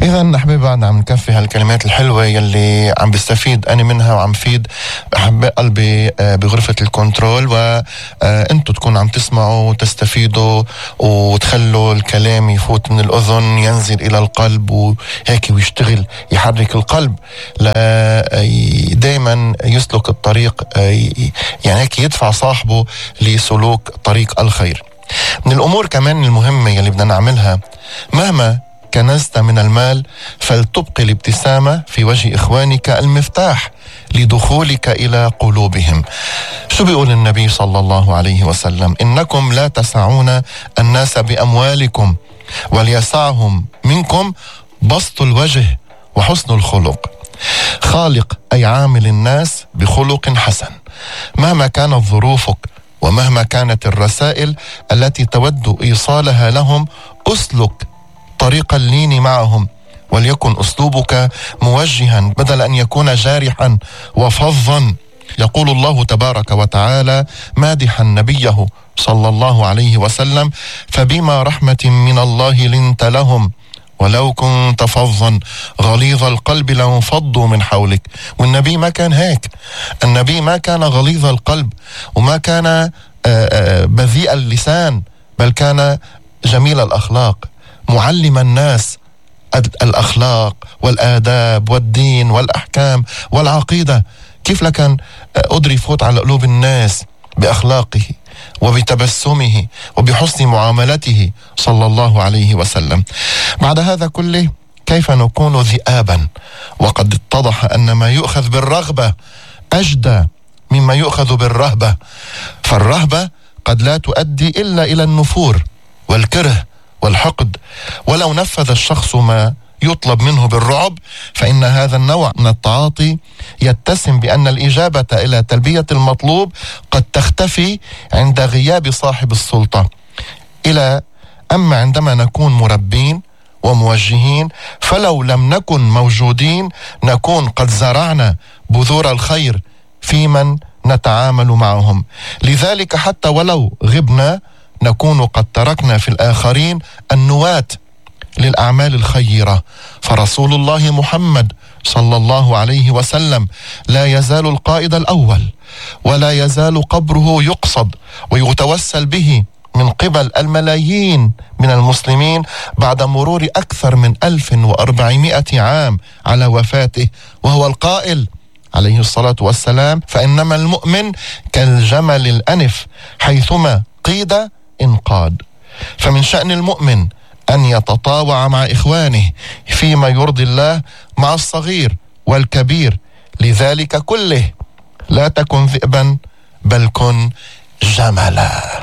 إذا أحبابي بعد عم نكفي هالكلمات الحلوة يلي عم بستفيد أنا منها وعم فيد أحباء قلبي بغرفة الكنترول، وأنتوا تكونوا عم تسمعوا وتستفيدوا وتخلوا الكلام يفوت من الأذن ينزل إلى القلب وهيك ويشتغل يحرك القلب دايما يسلك الطريق، يعني هيك يدفع صاحبه لسلوك طريق الخير. من الأمور كمان المهمة يلي بدنا نعملها، مهما كنزت من المال فلتبقي الابتسامة في وجه إخوانك المفتاح لدخولك إلى قلوبهم. شو بيقول النبي صلى الله عليه وسلم؟ إنكم لا تسعون الناس بأموالكم وليسعهم منكم بسط الوجه وحسن الخلق. خالق أي عامل الناس بخلق حسن مهما كانت ظروفك ومهما كانت الرسائل التي تود إيصالها لهم. أسلك طريق اللين معهم وليكن أسلوبك موجها بدل أن يكون جارحا وفظا. يقول الله تبارك وتعالى مادحا نبيه صلى الله عليه وسلم: فبما رحمة من الله لنت لهم ولو كنت فظا غليظ القلب لانفضوا من حولك. والنبي ما كان هيك، النبي ما كان غليظ القلب وما كان بذيء اللسان، بل كان جميل الأخلاق، معلم الناس الأخلاق والآداب والدين والأحكام والعقيدة. كيف لكن قدر يفوت على قلوب الناس بأخلاقه وبتبسمه وبحسن معاملته صلى الله عليه وسلم. بعد هذا كله كيف نكون ذئابا وقد اتضح أن ما يؤخذ بالرغبة أجدى مما يؤخذ بالرهبة، فالرهبة قد لا تؤدي إلا إلى النفور والكره والحقد، ولو نفذ الشخص ما يطلب منه بالرعب فإن هذا النوع من التعاطي يتسم بأن الإجابة إلى تلبية المطلوب قد تختفي عند غياب صاحب السلطة. أما عندما نكون مربين وموجهين فلو لم نكن موجودين نكون قد زرعنا بذور الخير في من نتعامل معهم. لذلك حتى ولو غبنا نكون قد تركنا في الآخرين النواة للأعمال الخيرة. فرسول الله محمد صلى الله عليه وسلم لا يزال القائد الأول ولا يزال قبره يقصد ويتوسل به من قبل الملايين من المسلمين بعد مرور أكثر من 1400 عام على وفاته، وهو القائل عليه الصلاة والسلام: فإنما المؤمن كالجمل الأنف حيثما قيد انقاد. فمن شأن المؤمن أن يتطاوع مع إخوانه فيما يرضي الله مع الصغير والكبير. لذلك كله لا تكن ذئبا بل كن جملا.